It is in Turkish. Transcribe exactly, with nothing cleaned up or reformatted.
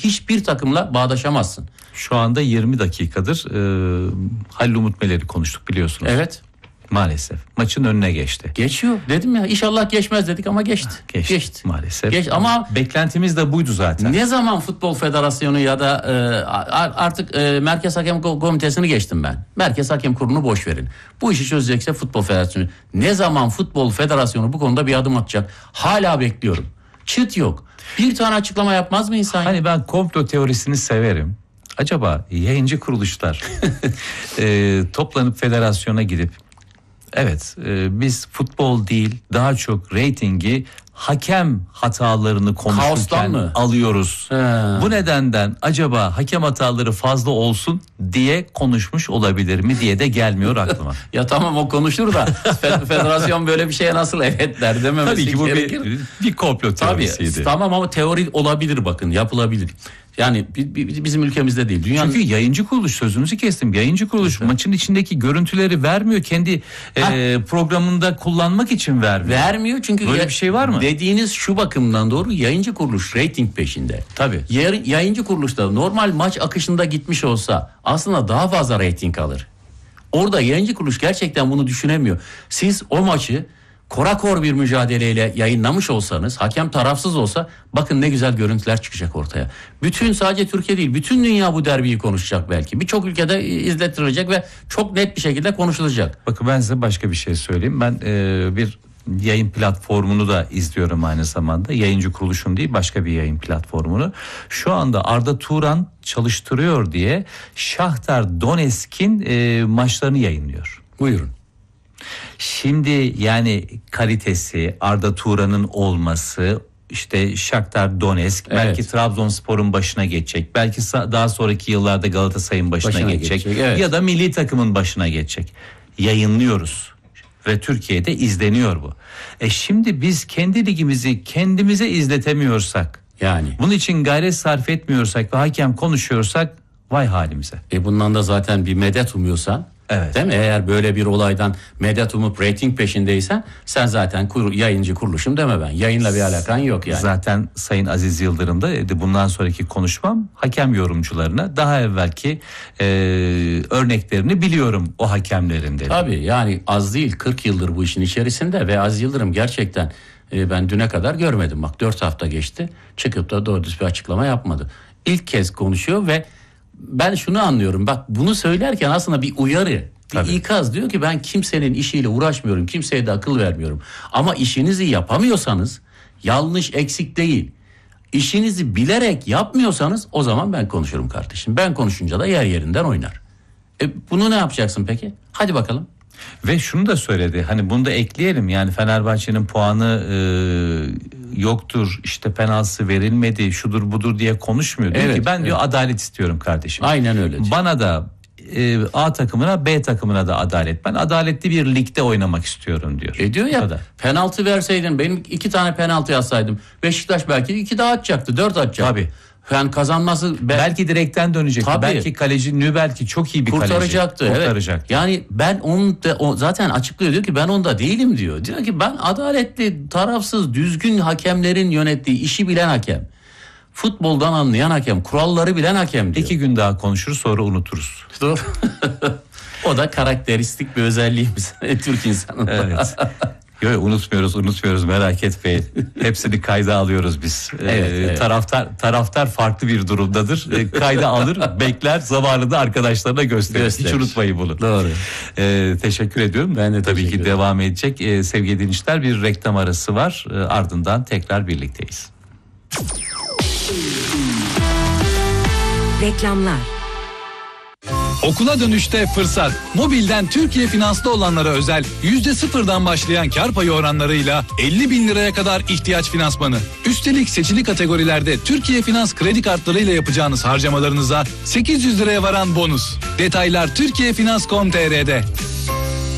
hiçbir takımla bağdaşamazsın. Şu anda yirmi dakikadır e, Halil Umut Meler'i konuştuk biliyorsunuz. Evet. Maalesef maçın önüne geçti. Geçiyor dedim ya, inşallah geçmez dedik ama geçti. Geçti, geçti. maalesef. Geç, ama beklentimiz de buydu zaten. Ne zaman Futbol Federasyonu ya da e, artık e, Merkez Hakem Komitesi'ni geçtim ben. Merkez Hakem Kurulu'nu boş verin. Bu işi çözecekse Futbol Federasyonu. Ne zaman Futbol Federasyonu bu konuda bir adım atacak? Hala bekliyorum. Çıt yok. Bir tane açıklama yapmaz mı insan? Hani ben komplo teorisini severim. Acaba yayıncı kuruluşlar e, toplanıp federasyona gidip evet e, biz futbol değil daha çok reytingi hakem hatalarını konuşurken alıyoruz. He. Bu nedenden acaba hakem hataları fazla olsun diye konuşmuş olabilir mi diye de gelmiyor aklıma. Ya tamam, o konuşur da federasyon böyle bir şeye nasıl evet der dememesi Tabii ki bu gerekir. bir, bir komplo teorisiydi. Tabii, tamam ama teori olabilir, bakın yapılabilir. Yani bizim ülkemizde değil. Dünyanın... Çünkü yayıncı kuruluş, sözünüzü kestim. Yayıncı kuruluş evet. maçın içindeki görüntüleri vermiyor. Kendi e, programında kullanmak için vermiyor. Vermiyor çünkü böyle ya, bir şey var mı? Dediğiniz şu bakımdan doğru, yayıncı kuruluş reyting peşinde. Tabii. Yayıncı kuruluşta normal maç akışında gitmiş olsa aslında daha fazla reyting alır. Orada yayıncı kuruluş gerçekten bunu düşünemiyor. Siz o maçı korakor bir mücadeleyle yayınlamış olsanız, hakem tarafsız olsa, bakın ne güzel görüntüler çıkacak ortaya. Bütün, sadece Türkiye değil, bütün dünya bu derbiyi konuşacak belki. Birçok ülkede izletilecek ve çok net bir şekilde konuşulacak. Bakın ben size başka bir şey söyleyeyim. Ben e, bir yayın platformunu da izliyorum aynı zamanda. Yayıncı kuruluşun değil, başka bir yayın platformunu. Şu anda Arda Turan çalıştırıyor diye Shakhtar Donetsk'in e, maçlarını yayınlıyor. Buyurun. Şimdi yani kalitesi, Arda Turan'ın olması, işte Shakhtar Donetsk, evet. belki Trabzonspor'un başına geçecek, belki daha sonraki yıllarda Galatasaray'ın başına, başına geçecek, geçecek evet. ya da milli takımın başına geçecek. Yayınlıyoruz ve Türkiye'de izleniyor bu. E şimdi biz kendi ligimizi kendimize izletemiyorsak, yani bunun için gayret sarf etmiyorsak ve hakem konuşuyorsak vay halimize. E bundan da zaten bir medet umuyorsan, evet. değil mi? Eğer böyle bir olaydan medet umup reyting peşindeysen sen zaten kur, yayıncı kuruluşum deme ben. Yayınla bir alakan yok yani. Zaten Sayın Aziz Yıldırım da bundan sonraki konuşmam hakem yorumcularına daha evvelki e, örneklerini biliyorum o hakemlerin dedi. Tabii yani az değil, kırk yıldır bu işin içerisinde ve Aziz Yıldırım gerçekten e, ben düne kadar görmedim. Bak dört hafta geçti, çıkıp da doğru düz bir açıklama yapmadı. İlk kez konuşuyor ve ben şunu anlıyorum, bak bunu söylerken aslında bir uyarı, bir Tabii. ikaz, diyor ki ben kimsenin işiyle uğraşmıyorum, kimseye de akıl vermiyorum. Ama işinizi yapamıyorsanız, yanlış eksik değil, işinizi bilerek yapmıyorsanız o zaman ben konuşurum kardeşim. Ben konuşunca da yer yerinden oynar. E bunu ne yapacaksın peki? Hadi bakalım. Ve şunu da söyledi, hani bunu da ekleyelim, yani Fenerbahçe'nin puanı e, yoktur, işte penaltısı verilmedi, şudur budur diye konuşmuyor. Diyor evet, ki ben evet. diyor adalet istiyorum kardeşim. Aynen öyle. Bana da e, A takımına B takımına da adalet. Ben adaletli bir ligde oynamak istiyorum diyor. E diyor ya, penaltı verseydin, benim iki tane penaltı yazsaydım Beşiktaş belki iki daha atacaktı, dört atacaktı. Tabii. Yani kazanması belki, belki direkten dönecekti. Tabii. Belki kaleci Nübelki çok iyi bir kurtaracaktı, kaleci. Kurtaracaktı. Evet. Yani ben onu da, o zaten açıklıyor, diyor ki ben onda değilim diyor. Diyor ki ben adaletli, tarafsız, düzgün hakemlerin yönettiği, işi bilen hakem. Futboldan anlayan hakem, kuralları bilen hakem diyor. İki gün daha konuşuruz, sonra unuturuz. Doğru. O da karakteristik bir özelliğimiz Türk insanında. Evet. Yok, unutmuyoruz unutmuyoruz merak etmeyin. Hepsini kayda alıyoruz biz. Evet, ee, evet. Taraftar taraftar farklı bir durumdadır. Ee, kayda alır, bekler, zamanında arkadaşlarına gösterir. Gösterir. Hiç unutmayın bunu. Doğru. Ee, teşekkür ediyorum. Ben de tabii ki ederim. devam edecek. Ee, sevgili dinleyiciler, bir reklam arası var. Ee, ardından tekrar birlikteyiz. Reklamlar. Okula dönüşte fırsat. Mobilden Türkiye Finans'ta olanlara özel yüzde sıfırdan başlayan kar payı oranlarıyla elli bin liraya kadar ihtiyaç finansmanı. Üstelik seçili kategorilerde Türkiye Finans kredi kartlarıyla yapacağınız harcamalarınıza sekiz yüz liraya varan bonus. Detaylar türkiye finans nokta com nokta tr'de.